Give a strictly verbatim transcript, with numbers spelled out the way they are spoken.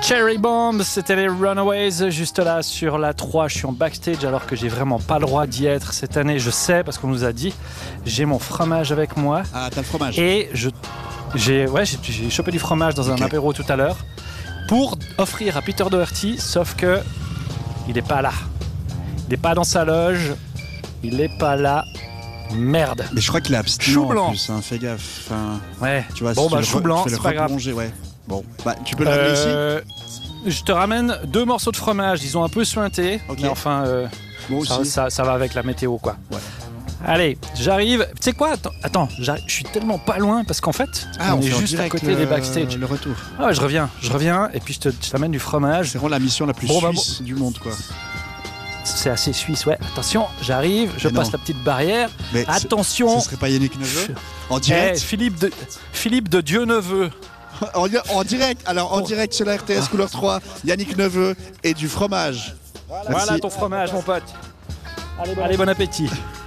Cherry Bomb, c'était les Runaways, juste là sur la trois. Je suis en backstage alors que j'ai vraiment pas le droit d'y être cette année. Je sais parce qu'on nous a dit. J'ai mon fromage avec moi. Ah, t'as le fromage. Et je, j'ai, ouais, j'ai, j'ai chopé du fromage dans okay. un apéro tout à l'heure pour offrir à Peter Doherty, sauf que il est pas là. Il est pas dans sa loge. Il est pas là. Merde. Mais je crois qu'il est abstinent chou blanc. En plus, hein, fais gaffe. Enfin, ouais. Tu vois, bon si bah tu chou le, blanc, c'est pas grave. Ouais. Bon, bah tu peux le ramener euh, ici. Je te ramène deux morceaux de fromage. Ils ont un peu suinté, okay. mais enfin, euh, bon ça, ça, ça va avec la météo, quoi. Ouais. Allez, j'arrive. Tu sais quoi? Attends, attends je suis tellement pas loin parce qu'en fait, ah, on, on est juste à côté le, des backstage. Le retour. Ah ouais, je reviens, je reviens et puis je, te, je t'amène du fromage. C'est vraiment la mission la plus bon, suisse bah, bon. du monde, quoi. C'est assez suisse, ouais. Attention, j'arrive, je mais passe non. la petite barrière. Mais attention. Ce serait pas Yannick Neveu en direct? Eh, Philippe de Philippe de Dieu Neveu. En, en direct, alors en direct sur la R T S Couleur trois, Yannick Neveu et du fromage. Voilà, voilà ton fromage, mon pote. Allez, bon, Allez, bon appétit.